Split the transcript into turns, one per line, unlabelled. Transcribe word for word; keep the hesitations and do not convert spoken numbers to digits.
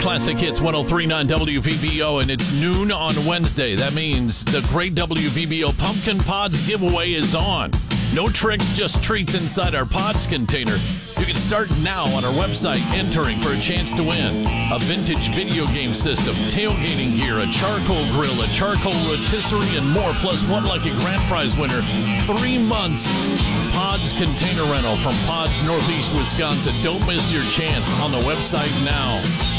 Classic Hits one oh three point nine W V B O, and it's noon on Wednesday. That means the Great W V B O Pumpkin Pods giveaway is on. No tricks, just treats inside our Pods container. You can start now on our website entering for a chance to win a vintage video game system, tailgating gear, a charcoal grill, a charcoal rotisserie, and more, plus one lucky grand prize winner. Three months Pods container rental from Pods Northeast Wisconsin. Don't miss your chance on the website now.